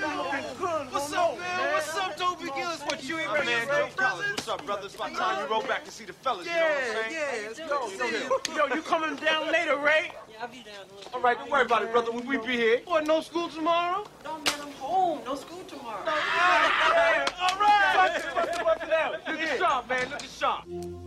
What's up, man? What's up, Toby Gillis? What, you ain't ready to roll, brothers? What's up, brother? It's about time you roll back to see the fellas, you know what I'm saying? Let's go. Yo, you coming down later, Ray? Yeah, I'll be down a little bit. All right, don't worry about it, brother. We be here. What, no school tomorrow? No, man, I'm home. No school tomorrow. All right. Bust it out. Look at sharp, man. Look at sharp.